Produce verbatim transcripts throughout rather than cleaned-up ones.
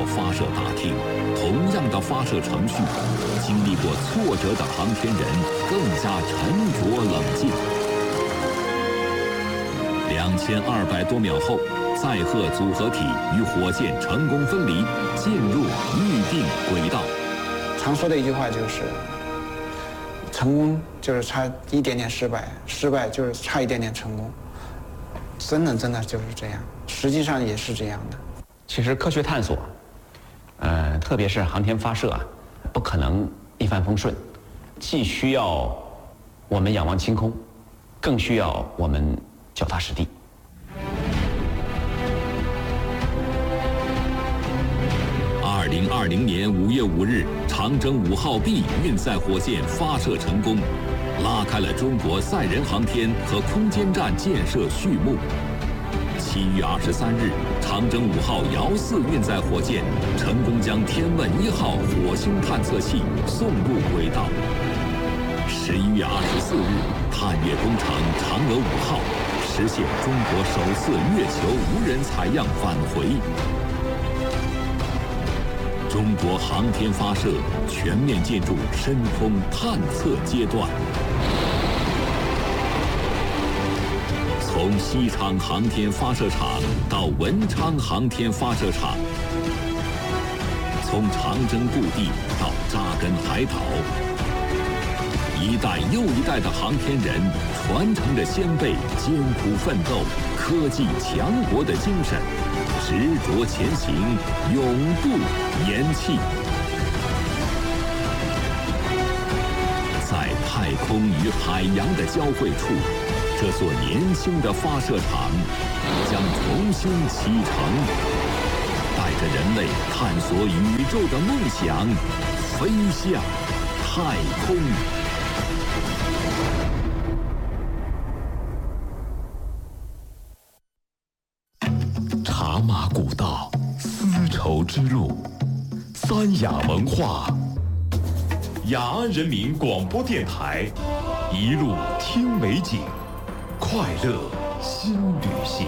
发射大厅，同样的发射程序，经历过挫折的航天人更加沉着冷静。两千二百多秒后，载荷组合体与火箭成功分离，进入预定轨道。 常说的一句话就是：成功就是差一点点失败，失败就是差一点点成功。真的，真的就是这样，实际上也是这样的。 其实科学探索，呃，特别是航天发射啊，不可能一帆风顺，既需要我们仰望星空，更需要我们脚踏实地。 二零二零年五月五日，长征五号 B 运载火箭发射成功，拉开了中国载人航天和空间站建设序幕。七月二十三日，长征五号遥四运载火箭成功将天问一号火星探测器送入轨道。十一月二十四日，探月工程嫦娥五号实现中国首次月球无人采样返回。中国航天发射全面进入深空探测阶段。从西昌航天发射场到文昌航天发射场，从长征故地到扎根海岛，一代又一代的航天人传承着先辈艰苦奋斗、科技强国的精神，执着前行，永不言弃。在太空与海洋的交汇处，这座年轻的发射场将重新启程，带着人类探索宇宙的梦想，飞向太空。茶马古道，丝绸之路，三雅文化，雅安人民广播电台，一路听美景，快乐新旅行。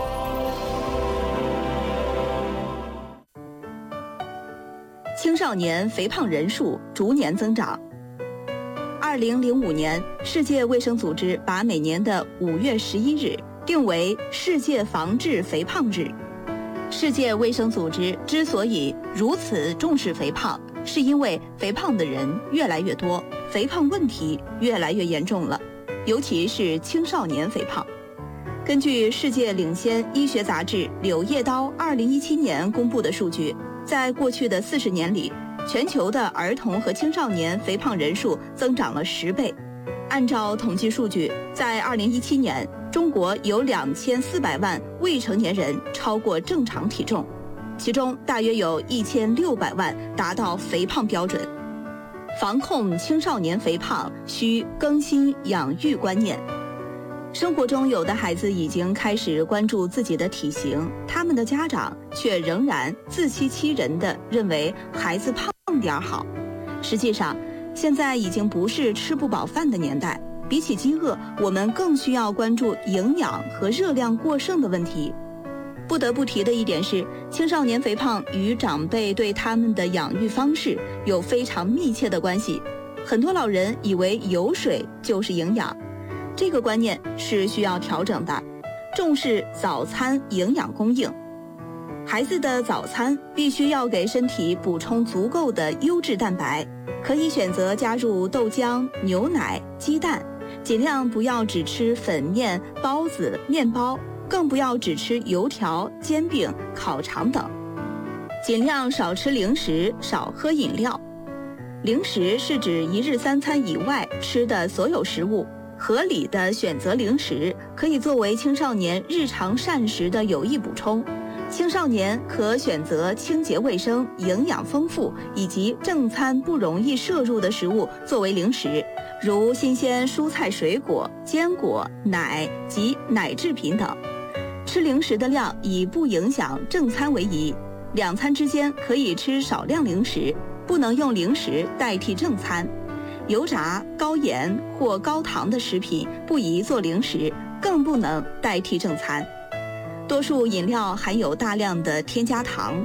青少年肥胖人数逐年增长。二零零五年，世界卫生组织把每年的五月十一日定为世界防治肥胖日。世界卫生组织之所以如此重视肥胖，是因为肥胖的人越来越多，肥胖问题越来越严重了，尤其是青少年肥胖。根据世界领先医学杂志《柳叶刀》二零一七年公布的数据，在过去的四十年里，全球的儿童和青少年肥胖人数增长了十倍。按照统计数据，在二零一七年，中国有两千四百万未成年人超过正常体重，其中大约有一千六百万达到肥胖标准。防控青少年肥胖，需更新养育观念。生活中有的孩子已经开始关注自己的体型，他们的家长却仍然自欺欺人地认为孩子胖点好。实际上，现在已经不是吃不饱饭的年代，比起饥饿，我们更需要关注营养和热量过剩的问题。不得不提的一点是，青少年肥胖与长辈对他们的养育方式有非常密切的关系。很多老人以为有水就是营养，这个观念是需要调整的。重视早餐营养供应，孩子的早餐必须要给身体补充足够的优质蛋白，可以选择加入豆浆、牛奶、鸡蛋，尽量不要只吃粉面、包子、面包，更不要只吃油条、煎饼、烤肠等。尽量少吃零食，少喝饮料。零食是指一日三餐以外吃的所有食物。合理的选择零食，可以作为青少年日常膳食的有益补充。青少年可选择清洁卫生、营养丰富以及正餐不容易摄入的食物作为零食，如新鲜蔬菜水果、坚果、奶及奶制品等。吃零食的量以不影响正餐为宜，两餐之间可以吃少量零食，不能用零食代替正餐。油炸、高盐或高糖的食品不宜做零食，更不能代替正餐。多数饮料含有大量的添加糖，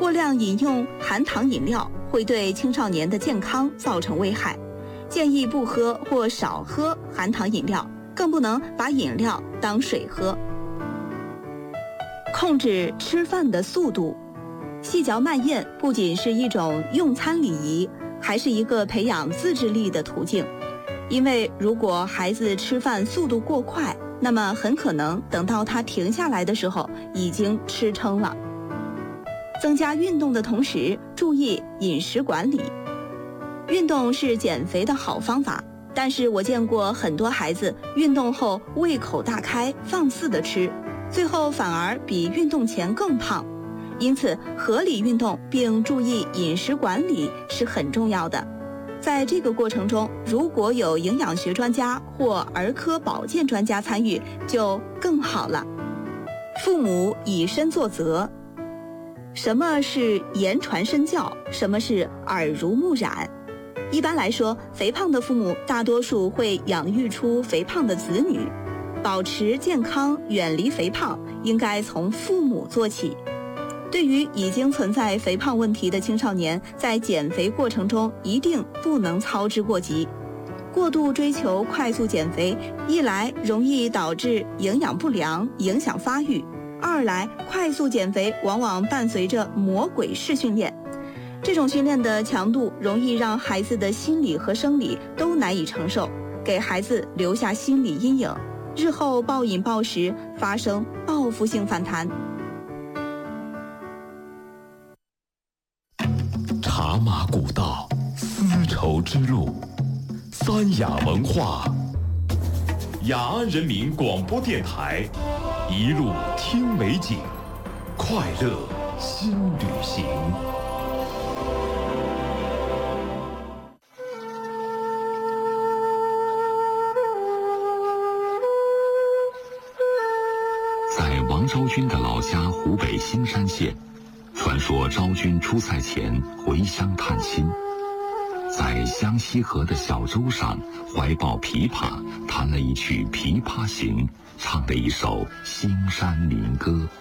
过量饮用含糖饮料会对青少年的健康造成危害，建议不喝或少喝含糖饮料，更不能把饮料当水喝。控制吃饭的速度，细嚼慢咽不仅是一种用餐礼仪，还是一个培养自制力的途径。因为如果孩子吃饭速度过快，那么很可能等到他停下来的时候已经吃撑了。增加运动的同时，注意饮食管理。运动是减肥的好方法，但是我见过很多孩子运动后胃口大开，放肆地吃，最后反而比运动前更胖。因此，合理运动并注意饮食管理是很重要的。在这个过程中，如果有营养学专家或儿科保健专家参与，就更好了。父母以身作则。什么是言传身教？什么是耳濡目染？一般来说，肥胖的父母大多数会养育出肥胖的子女。保持健康，远离肥胖，应该从父母做起。对于已经存在肥胖问题的青少年，在减肥过程中一定不能操之过急。过度追求快速减肥，一来容易导致营养不良，影响发育；二来，快速减肥往往伴随着魔鬼式训练。这种训练的强度容易让孩子的心理和生理都难以承受，给孩子留下心理阴影，日后暴饮暴食，发生报复性反弹。 茶马古道，丝绸之路，三雅文化。雅安人民广播电台，一路听美景，快乐新旅行。在王昭君的老家湖北兴山县，传说昭君出塞前回乡探亲，在湘西河的小舟上怀抱琵琶，弹了一曲《琵琶行》，唱了一首兴山民歌。